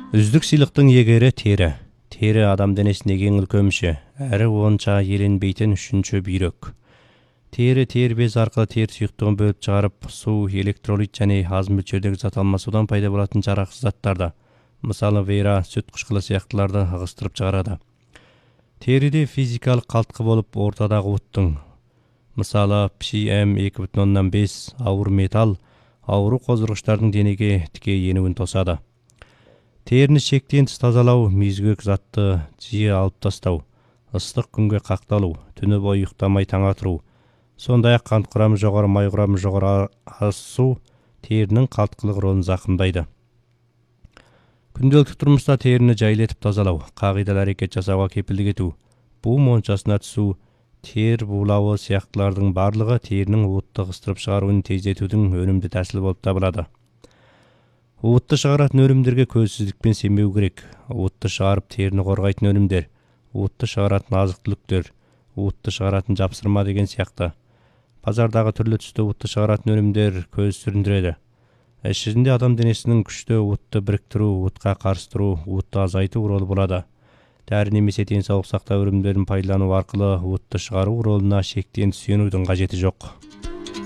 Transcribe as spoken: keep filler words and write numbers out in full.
Үздік сыйлықтың егері тері. Тері адам денесіндегі ең үлкен мүше, әрі онша еленбейтін үшінші бүйрек. Тері тер без арқылы тер сұйықтығын бөліп шығарып, су, электролит және аз мөлшердегі зат алмасудан пайда болатын жарақсыз заттарды, мысалы вейра, сүт қышқылы сияқтыларды ығыстырып шығарады. Теріде физикалық қалтқы болып ортадағы оттың, мысалы пи эм екі бүтін оннан бес ауыр металл, ауру қоздырғыштардың денеге тіке енуін тосады. Теріні шектен тыс тазалау, мүйізгек затты жиі алып тастау, ыстық күнге қақталу, түні бойы ұйықтамай таң атыру, сондай-ақ қант құрамы жоғары, май құрамы жоғары асу терінің қалтқылық ролын зақымдайды. Күнделікті тұрмыста теріні жайлетіп тазалау, қағидалы әрекет жасауға кепілдік ету, бу моншасына түсу, тер булауы сияқтылардың барлығы терінің уытты ығыстырып шығаруын тездетудің өнімді тәсілі болып табылады. Уытты шығаратын өнімдерге көзсіздікпен сенбеу керек. Уытты шығарып теріні қорғайтын өнімдер, уытты шығаратын азық-түліктер, уытты шығаратын жапсырма деген сияқты. Базардағы түрлі түсті уытты шығаратын өнімдер көз сүріндіреді. Іс жүзінде адам денесінің күшті уытты біріктіру, уытқа қарсы тұру, уытты азайту ролы болады. Дәрі немесе денсаулық сақтау өнімдерін пайдалану арқылы уытты шығару ролына шектен сүйенудің қажеті жоқ.